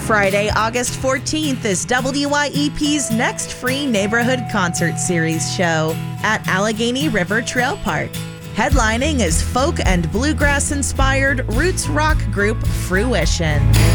Friday, August 14th is WYEP's next free neighborhood concert series show at Allegheny River Trail Park. Headlining is folk and bluegrass-inspired roots rock group Fruition.